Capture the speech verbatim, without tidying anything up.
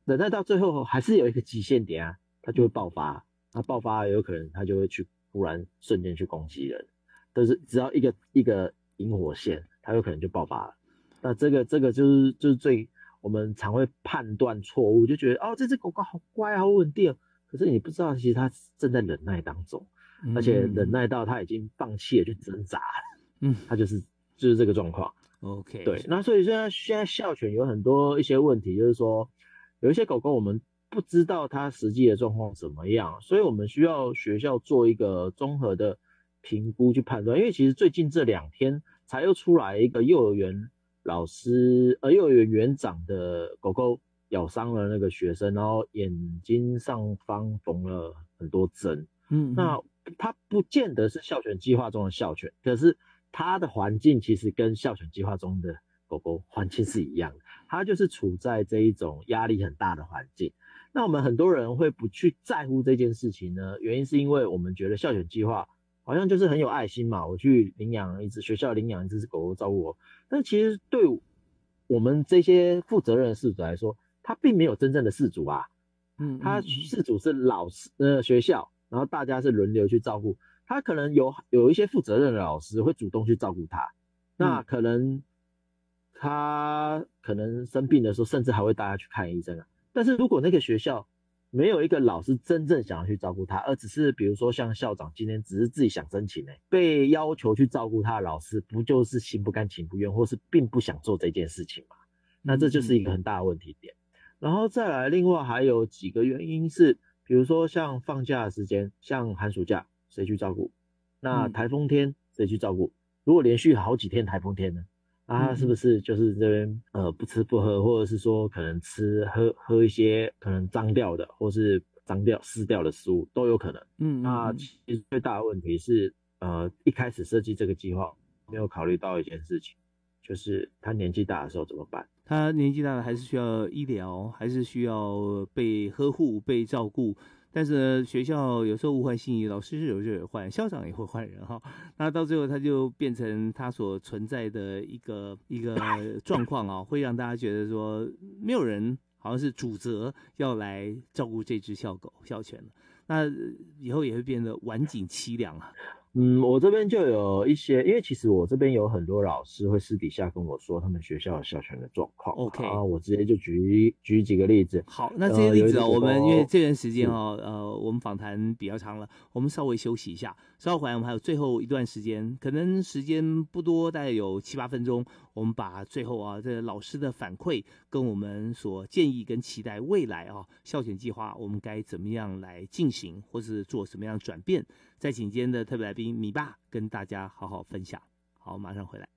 忍耐到最后还是有一个极限点啊，它就会爆发。那爆发有可能它就会去突然瞬间去攻击人，但是只要一个一个引火线，它有可能就爆发了。那这个这个就是就是最我们常会判断错误，就觉得哦这只狗狗好乖好稳定，可是你不知道其实它正在忍耐当中，而且忍嗯耐到它已经放弃了去挣扎了， 嗯它就是就是这个状况。 ，OK， 对，那所以现在现在校犬有很多一些问题，就是说有一些狗狗我们不知道它实际的状况怎么样，所以我们需要学校做一个综合的评估去判断。因为其实最近这两天才又出来一个幼儿园老师呃幼儿园园长的狗狗咬伤了那个学生，然后眼睛上方缝了很多针。 嗯嗯那它不见得是校犬计划中的校犬，可是它的环境其实跟校犬计划中的狗狗环境是一样的，它就是处在这一种压力很大的环境。那我们很多人会不去在乎这件事情呢，原因是因为我们觉得校犬计划好像就是很有爱心嘛，我去领养一只学校领养一只狗狗照顾我，但其实对我们这些负责任的饲主来说，他并没有真正的饲主啊， 嗯他嗯嗯饲主是老师呃学校，然后大家是轮流去照顾，他可能有有一些负责任的老师会主动去照顾他，那嗯可能他可能生病的时候，甚至还会带他去看医生啊。但是如果那个学校没有一个老师真正想要去照顾他，而只是比如说像校长今天只是自己想申请、欸，被要求去照顾他的老师，不就是心不甘情不愿，或是并不想做这件事情吗？那这就是嗯嗯一个很大的问题点。然后再来，另外还有几个原因是，比如说像放假的时间，像寒暑假谁去照顾？那嗯台风天谁去照顾？如果连续好几天台风天呢？啊，是不嗯嗯是就是这边呃不吃不喝，或者是说可能吃喝喝一些可能脏掉的，或是脏掉湿掉的食物都有可能。 嗯嗯那其实最大的问题是，呃，一开始设计这个计划没有考虑到一件事情，就是他年纪大的时候怎么办？ 他年纪大了，还是需要医疗，还是需要被呵护、被照顾。但是呢，学校有时候物换星移，老师是有热也换，校长也会换人哈。那到最后，他就变成他所存在的一个一个状况啊，会让大家觉得说，没有人好像是主责要来照顾这只校狗、校犬了。那以后也会变得晚景凄凉啊。 嗯，我这边就有一些，因为其实我这边有很多老师会私底下跟我说他们学校的校犬的状况啊， OK， 我直接就举举几个例子。 好，那这些呃， 例子啊、 有一只狗我们因为狗这段时间是哦，呃，我们访谈比较长了，我们稍微休息一下，稍后回来我们还有最后一段时间，可能时间不多，大概有七八分钟，我们把最后啊，这个老师的反馈跟我们所建议跟期待未来啊，校犬计划我们该怎么样来进行，或是做什么样的转变，再请今天的特别来宾米爸跟大家好好分享。好，马上回来。